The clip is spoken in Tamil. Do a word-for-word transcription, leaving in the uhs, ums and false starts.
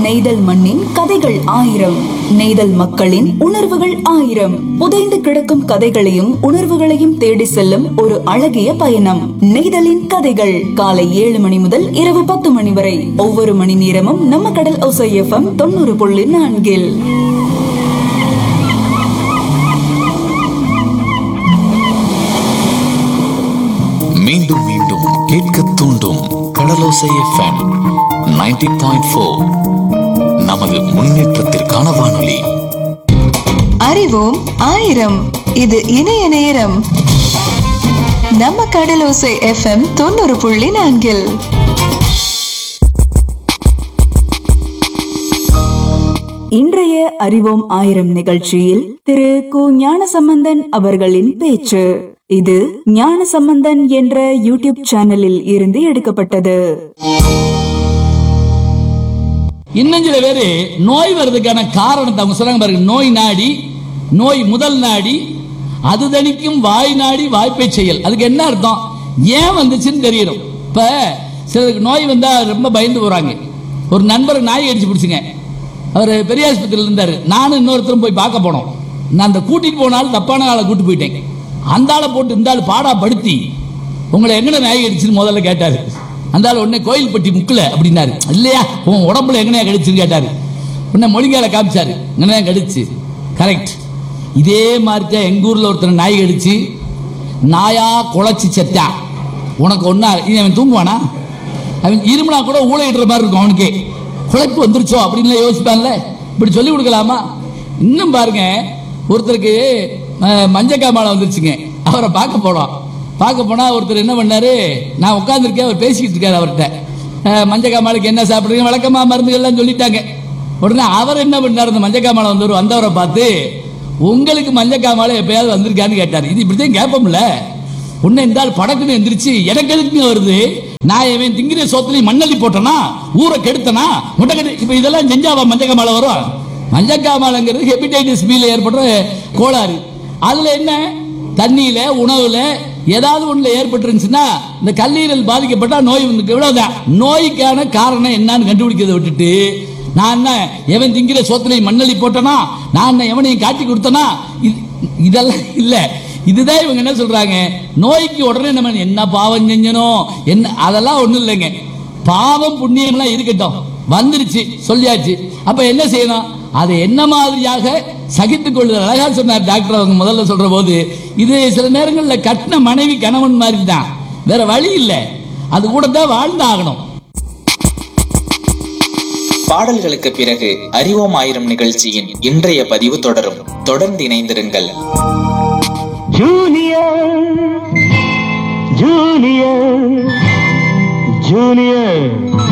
நெய்தல் மண்ணின் கதைகள் ஆயிரம், நெய்தல் மக்களின் உணர்வுகள் ஆயிரம். புதைந்து கிடக்கும் கதைகளையும் உணர்வுகளையும் தேடி செல்லும் ஒரு அழகிய பயணம். நெய்தலின் கதைகள். காலை ஏழு மணி முதல் இரவு பத்து மணி வரை, ஒவ்வொரு மணி நேரமும் நம்ம கடல் ஓசை எஃப்எம் தொண்ணூறு புள்ளி நான்கில். மீண்டும் மீண்டும் கேட்க தூண்டும் கடலோசை எஃப்எம் நைன்டி பாயிண்ட் ஃபோர். நமது முன்னேற்றத்திற்கான வானொலி. அறிவோம் ஆயிரம். இது இணைய நேரம். நம்ம கடலோசை எஃப்எம் தொண்ணூறு புள்ளி நான்கில். இன்றைய அறிவோம் ஆயிரம் நிகழ்ச்சியில் திரு கு ஞானசம்பந்தன் அவர்களின் பேச்சு. இது ஞானசம்பந்தன் என்ற யூடியூப் சேனலில் இருந்து எடுக்கப்பட்டது. இன்னும் சில பேரு நோய் வர்றதுக்கான காரணத்தை அவங்க சொல்றாங்க பாருங்க. நோய் நாடி, நோய் முதல் நாடி, அது தணிக்கும் வாய் நாடி வாய்ப்பை செயல். அதுக்கு என்ன அர்த்தம்? ஏன் வந்துச்சுன்னு தெரியணும். இப்ப சிலருக்கு நோய் வந்தா ரொம்ப பயந்து போறாங்க. ஒரு நண்பர் நாய் அடிச்சு பிடிச்சுங்க. அவர் பெரிய ஆஸ்பத்திரியில் இருந்தாரு. நானும் இன்னொருத்தரும் போய் பார்க்க போனோம். நான் அந்த கூட்டிட்டு போனாலும் தப்பான ஆளை கூட்டு போயிட்டேன். அந்த ஆளை போட்டு இந்த ஆள் பாடா படுத்தி உங்களை எங்கன நாய் கடிச்சுன்னு முதல்ல கேட்டாரு. அந்த ஆள் உடனே கோயில்பட்டி முக்கல அப்படின்னாரு. இல்லையா, உன் உடம்புல எங்கனையா கடிச்சுன்னு கேட்டாரு. உடனே மொழிங்கால காமிச்சாரு, எங்கனையா கடிச்சு. கரெக்ட். இதே மாதிரி தான் எங்க ஊர்ல ஒருத்தர் நாய் கடிச்சு நாயா குலைச்சி செத்தான். உனக்கு ஒன்னா அவன் தூங்குவானா? அவன் இருமுனா கூட ஊழையிடுற மாதிரி இருக்கும். அவனுக்கு குழைப்பு வந்துருச்சோ அப்படின்னு யோசிப்பான்ல. இப்படி சொல்லி கொடுக்கலாமா? இன்னும் பாருங்க, ஒருத்தருக்கு மஞ்சக்காமாலை வந்துருச்சுங்க. அவரை பார்க்க போனோம். பார்க்க போனா ஒருத்தர் என்ன பண்ணாரு, நான் உட்காந்துருக்கேன், அவர் பேசிக்கிட்டு இருக்காரு. அவர்கிட்ட மஞ்சக்காமாலுக்கு என்ன சாப்பிடுறீங்க, வழக்கமா மருந்துகள்லாம் சொல்லிட்டாங்க. உடனே அவர் என்ன பண்ணாரு, அந்த மஞ்சக்காமாலை வந்தவர் வந்தவரை பார்த்து, உங்களுக்கு மஞ்சக்காமாலை எப்பயாவது வந்திருக்கான்னு கேட்டார். இது இப்படித்தான் கேட்போம்ல. உன்னை இருந்தால் படக்குன்னு எந்திரிச்சு எனக்கு எதுக்குங்க வருது, நான் எவன் திங்கிற சோத்துலையும் மண்ணள்ளி போட்டனா, ஊரை கெடுத்தனா, முட்டை கெடு. இப்ப இதெல்லாம் செஞ்சாவா மஞ்சக்காமாலை வரும்? மஞ்சக்காமாலைங்கிறது ஹெப்படைட்டிஸ் பில ஏற்படுற கோளாறு. அதுல என்ன, தண்ணியில உணவுல ஏதாவது ஒண்ணுல ஏற்பட்டுருந்துச்சுன்னா இந்த கல்லீரல் பாதிக்கப்பட்டா நோய் வந்து இவ்வளவுதான். நோய்க்கான காரணம் என்னன்னு கண்டுபிடிக்கிறத விட்டுட்டு, நான் என்ன எவன் திங்கிற சோத்துலையும் மண்ணள்ளி போட்டனா, நான் என்ன எவனையும் காட்டி கொடுத்தனா, இதெல்லாம் இல்ல. இதுதான் இவங்க என்ன சொல்றாங்க, நோய்க்கு உடனே நம்ம என்ன பாவம் செஞ்சனும் என்ன, அதெல்லாம் ஒண்ணும் இல்லைங்க. பாவம் புண்ணியம்லாம் இருக்கட்டும், வந்துருச்சு சொல்லியாச்சு. அப்ப என்ன செய்யணும், அதை என்ன மாதிரியாக சகித்துக் கொள்ளுதல். அழகா சொன்னார் டாக்டர் அவங்க முதல்ல சொல்ற போது. இது சில நேரங்களில் கட்டின மனைவி கணவன் மாதிரி தான், வேற வழி இல்லை, அது கூட தான் வாழ்ந்தாகணும். பாடல்களுக்கு பிறகு அறிவோம் ஆயிரம் நிகழ்ச்சியின் இன்றைய பதிவு தொடரும். தொடர்ந்து இணைந்திருங்கள். Junior junior junior